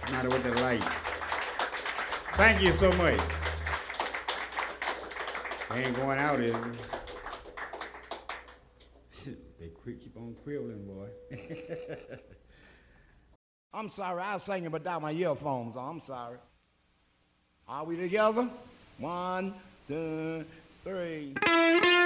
Matter with the light. Thank you so much. They ain't going out, is it? They keep on quibbling, boy. I'm sorry, I was singing without my earphones on. I'm sorry. Are we together? 1, 2, 3.